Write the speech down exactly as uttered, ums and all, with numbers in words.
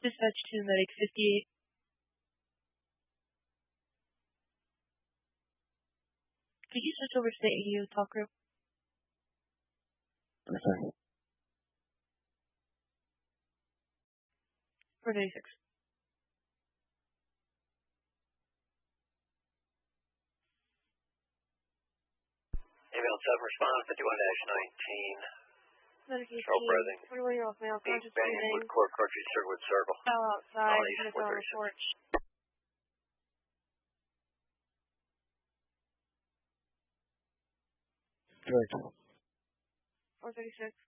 Dispatch to medic fifty-eight. Could you switch over to the A U talk group? Okay. four ninety-six. Ambulance seven, respond fifty-one dash nineteen. Medic Control breathing. twenty-one-year-old male, Deep conscious bang, breathing. wood core, cartridge, circuit circle. Fell outside, Bodies, put us four on the thirty-six. porch. Correct. four thirty-six.